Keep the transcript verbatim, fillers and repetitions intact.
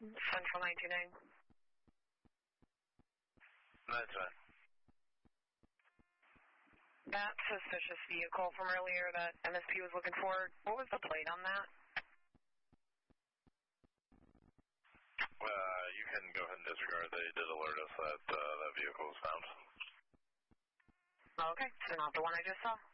Central ninety-nine. That's fine. That suspicious vehicle from earlier that M S P was looking for, what was the plate on that? Uh, you can go ahead and disregard. They did alert us that uh, that vehicle was found. Okay, so not the one I just saw.